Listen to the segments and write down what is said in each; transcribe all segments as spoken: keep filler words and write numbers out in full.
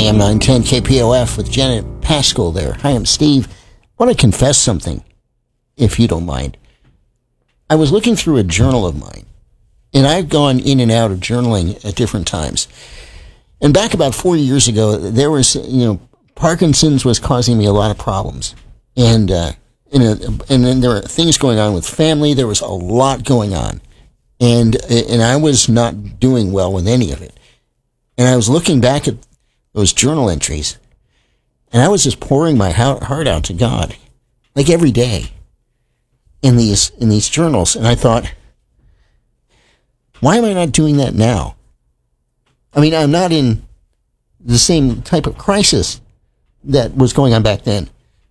A M nine ten K P O F with Janet Paschal there. Hi, I'm Steve. I want to confess something, if you don't mind. I was looking through a journal of mine, and I've gone in and out of journaling at different times. And back about four years ago, there was, you know, Parkinson's was causing me a lot of problems. And, uh, and, uh, and then there were things going on with family. There was a lot going on. And, and I was not doing well with any of it. And I was looking back at those journal entries, and I was just pouring my heart out to God, like every day, in these in these journals. And I thought, why am I not doing that now? I mean, I'm not in the same type of crisis that was going on back then.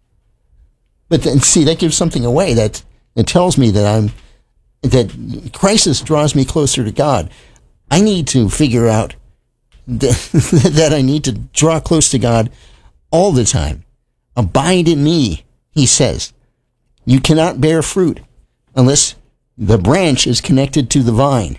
But then, see, that gives something away. That it tells me that I'm that crisis draws me closer to God. I need to figure out that I need to draw close to God all the time. Abide in me, he says. You cannot bear fruit unless the branch is connected to the vine.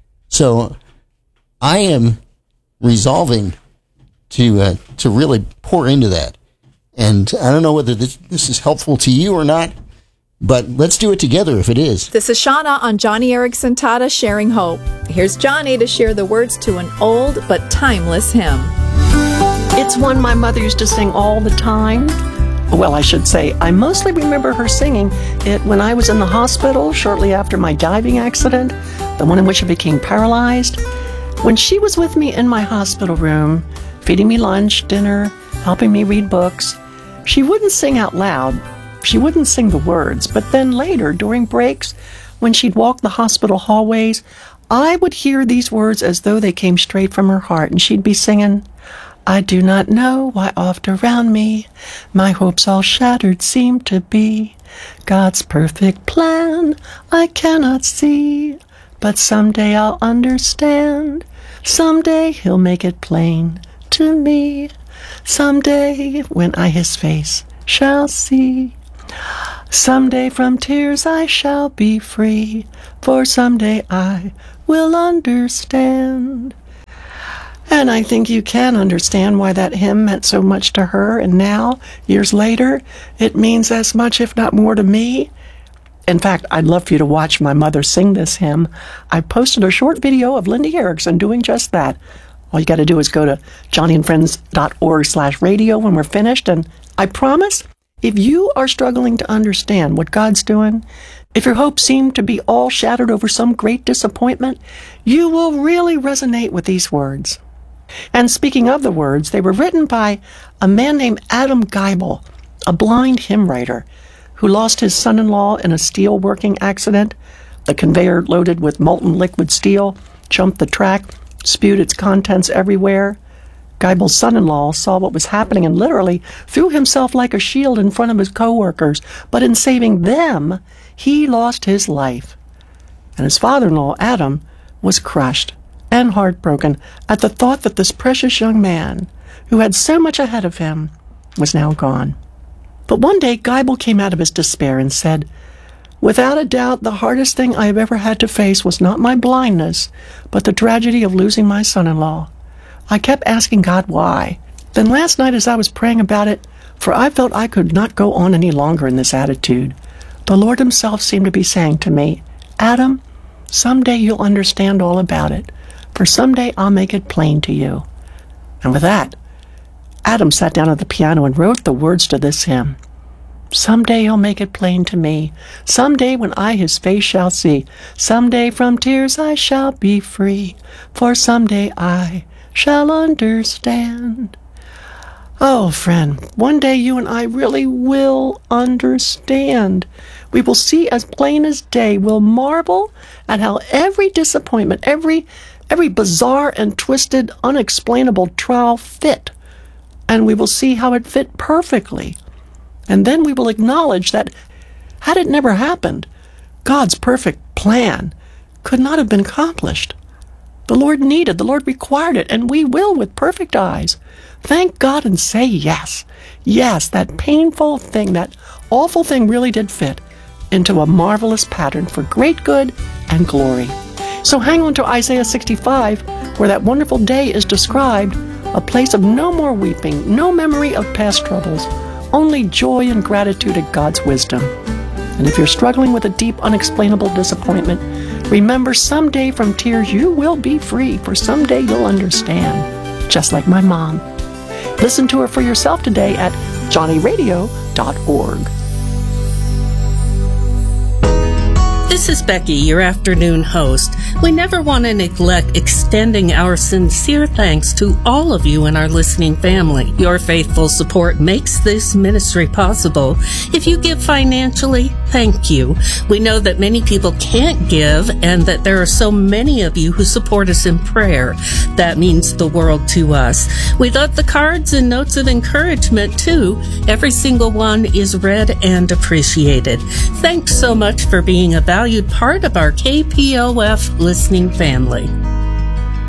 So I am resolving to uh, to really pour into that. And I don't know whether this, this is helpful to you or not, but let's do it together if it is. This is Shauna on Johnny Erickson Tata Sharing Hope. Here's Johnny to share the words to an old but timeless hymn. It's one my mother used to sing all the time. Well, I should say, I mostly remember her singing it when I was in the hospital shortly after my diving accident, the one in which I became paralyzed. When she was with me in my hospital room, feeding me lunch, dinner, helping me read books, she wouldn't sing out loud. She wouldn't sing the words, but then later, during breaks, when she'd walk the hospital hallways, I would hear these words as though they came straight from her heart, and she'd be singing, I do not know why oft around me my hopes all shattered seem to be. God's perfect plan I cannot see, but someday I'll understand. Someday he'll make it plain to me. Someday when I his face shall see. Someday from tears I shall be free, for someday I will understand. And I think you can understand why that hymn meant so much to her, and now, years later, it means as much, if not more, to me. In fact, I'd love for you to watch my mother sing this hymn. I posted a short video of Lindy Erickson doing just that. All you got to do is go to johnnyandfriends.org slash radio when we're finished, and I promise, if you are struggling to understand what God's doing, if your hopes seem to be all shattered over some great disappointment, you will really resonate with these words. And speaking of the words, they were written by a man named Adam Geibel, a blind hymn writer, who lost his son-in-law in a steel working accident. The conveyor loaded with molten liquid steel jumped the track, spewed its contents everywhere. Geibel's son-in-law saw what was happening and literally threw himself like a shield in front of his co-workers, but in saving them, he lost his life. And his father-in-law, Adam, was crushed and heartbroken at the thought that this precious young man, who had so much ahead of him, was now gone. But one day, Geibel came out of his despair and said, without a doubt, the hardest thing I have ever had to face was not my blindness, but the tragedy of losing my son-in-law. I kept asking God why. Then last night as I was praying about it, for I felt I could not go on any longer in this attitude, the Lord himself seemed to be saying to me, Adam, someday you'll understand all about it, for someday I'll make it plain to you. And with that, Adam sat down at the piano and wrote the words to this hymn. Someday he'll make it plain to me, someday when I his face shall see, someday from tears I shall be free, for someday I shall understand. Oh, friend, one day you and I really will understand. We will see as plain as day. We'll marvel at how every disappointment, every every bizarre and twisted, unexplainable trial fit. And we will see how it fit perfectly. And then we will acknowledge that, had it never happened, God's perfect plan could not have been accomplished. The Lord needed, the Lord required it, and we will with perfect eyes thank God and say yes. Yes, that painful thing, that awful thing really did fit into a marvelous pattern for great good and glory. So hang on to Isaiah sixty-five, where that wonderful day is described a place of no more weeping, no memory of past troubles, only joy and gratitude at God's wisdom. And if you're struggling with a deep, unexplainable disappointment, remember someday from tears you will be free, for someday you'll understand, just like my mom. Listen to her for yourself today at johnny radio dot org. This is Becky, your afternoon host. We never want to neglect extending our sincere thanks to all of you in our listening family. Your faithful support makes this ministry possible. If you give financially, thank you. We know that many people can't give and that there are so many of you who support us in prayer. That means the world to us. We love the cards and notes of encouragement too. Every single one is read and appreciated. Thanks so much for being a valued part of our K P O F listening family.